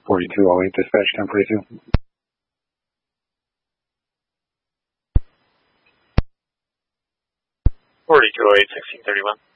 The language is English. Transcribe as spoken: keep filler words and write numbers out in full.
forty-two oh eight, dispatch ten forty-two. forty-two oh eight, sixteen thirty-one.